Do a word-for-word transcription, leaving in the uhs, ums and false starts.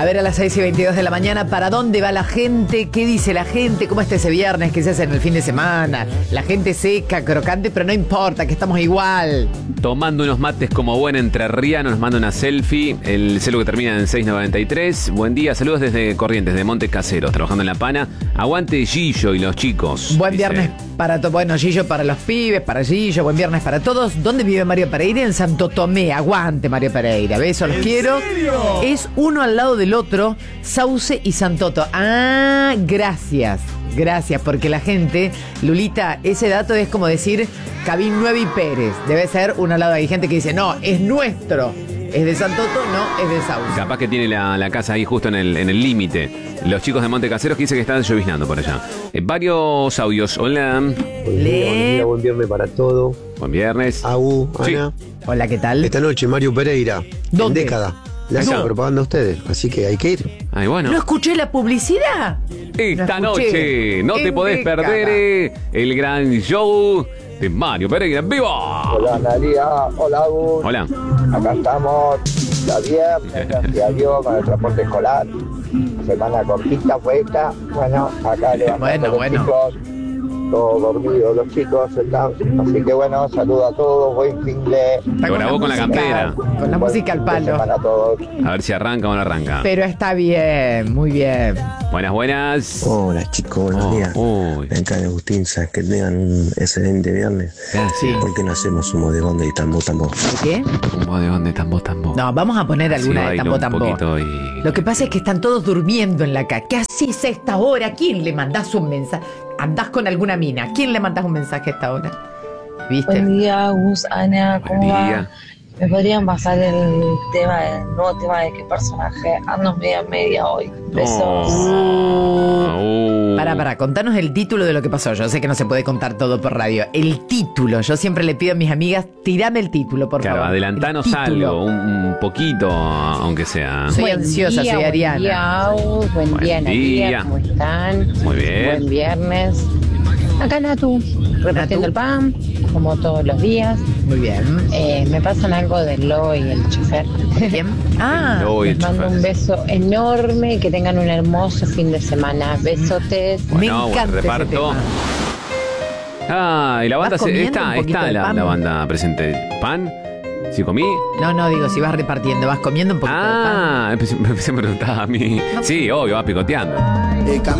A ver, a las seis y veintidós de la mañana, ¿para dónde va la gente? ¿Qué dice la gente? ¿Cómo está ese viernes? ¿Qué se hace en el fin de semana? La gente seca, crocante, pero no importa, que estamos igual. Tomando unos mates como buen entrerriano, nos manda una selfie. El celu que termina en seis noventa y tres. Buen día, saludos desde Corrientes, de Montes Caseros, trabajando en La Pana. Aguante Gillo y los chicos. Buen dice. viernes para todos. Bueno, Gillo para los pibes, para Gillo. Buen viernes para todos. ¿Dónde vive Mario Pereira? En Santo Tomé. Aguante Mario Pereira. Besos, los quiero. serio? Es uno al lado del otro, Sauce y Santoto. Ah, gracias. Gracias, porque la gente, Lulita, ese dato es como decir Cabín nueve y Pérez. Debe ser uno al lado. Hay gente que dice, no, es nuestro. Es de Santoto, no, es de Sauce. Capaz que tiene la, la casa ahí justo en el en el límite. Los chicos de Monte Caseros que dicen que están lloviznando por allá. Eh, varios audios. Hola. Buen día, buen día, buen viernes para todos. Buen viernes. Agu, Sí. Ana. Hola, ¿qué tal? Esta noche Mario Pereira. ¿Dónde? En década. Le hacen No. propaganda a ustedes, así que hay que ir. Ay, bueno. ¿No escuché la publicidad? Esta No escuché. noche no te En podés década. perder eh, el gran show de Mario Pereira en vivo. Hola Analia, hola Agus. Hola. Acá estamos, la viernes, gracias a Dios, con el transporte escolar. Semana cortita fue esta. Bueno, acá levantando Bueno, los bueno. chicos, todos dormidos los chicos están. Así que bueno, saludo a todos, buen fin de... Está Lo grabó con la música- campera. Con la música al Buen fin de semana palo. a todos. A ver si arranca o no arranca. Pero está bien, muy bien. Buenas, buenas. Hola chicos, buenos Oh, días. uy. Acá de Agustín, ¿sabes? Que tengan un excelente viernes. Gracias. ¿Por qué no hacemos un bodegón de tambo tambo? ¿Qué? Un bodegón de tambo tambo. No, vamos a poner Así alguna de bailo tambo un tambo. poquito y- Lo que pasa es que están todos durmiendo en la calle. ¿Qué haces a esta hora? ¿A quién le mandás un mensaje? Andás con alguna mina. ¿A quién le mandás un mensaje a esta hora? ¿Viste? Buen día, Gus, Ana, Buen ¿cómo va? día. ¿Me podrían pasar el tema, el nuevo tema de qué personaje? Ando media media hoy. Besos. Oh. Pará, pará, contanos el título de lo que pasó. Yo sé que no se puede contar todo por radio. El título. Yo siempre le pido a mis amigas, tirame el título, por Claro, favor. adelantanos El título. algo, un, un poquito, aunque sea. Soy ansiosa, soy Ariana. Buen día, Agus. Buen, Buen día, Analia. día. ¿Cómo están? Muy bien. Buen viernes. Acá Natu, repartiendo el pan, como todos los días. Muy bien. Eh, me pasan algo del lobo y el chofer. ¿Quién? Ah, Luego y el Les mando chofer. un beso enorme y que tengan un hermoso fin de semana. Besotes. me Bueno, buen encanta ese reparto. tema. Ah, y la banda ¿Vas se- comiendo está, un poquito está de la, pan? la banda presente. ¿Pan? ¿Sí comí? No, no, digo, si vas repartiendo, vas comiendo un poquito de pan. Ah, empecé, me empecé a preguntar a mí. Sí, obvio, vas picoteando. Eh,